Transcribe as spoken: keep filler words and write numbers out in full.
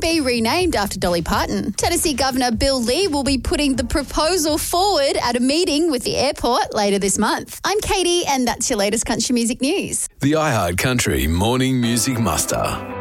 be renamed after Dolly Parton. Tennessee Governor Bill Lee will be putting the proposal forward at a meeting with the airport later this month. I'm Katie, and that's your latest country music news. The iHeart Country Morning Music Muster.